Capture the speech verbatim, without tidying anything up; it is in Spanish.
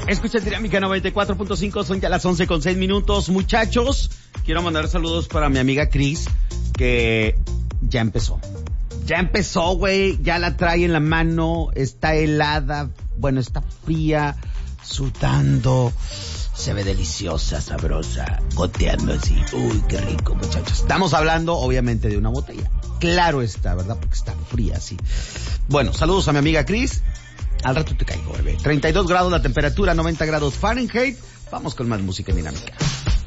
Escucha Dinámica noventa y cuatro punto cinco, son ya las once con seis minutos. Muchachos, quiero mandar saludos para mi amiga Cris, que ya empezó. Ya empezó, güey, ya la trae en la mano, está helada, bueno, está fría, sudando, se ve deliciosa, sabrosa, goteando así. Uy, qué rico, muchachos. Estamos hablando, obviamente, de una botella. Claro está, ¿verdad? Porque está fría así. Bueno, saludos a mi amiga Cris. Al rato te caigo, bebé. treinta y dos grados la temperatura, noventa grados Fahrenheit. Vamos con más música dinámica.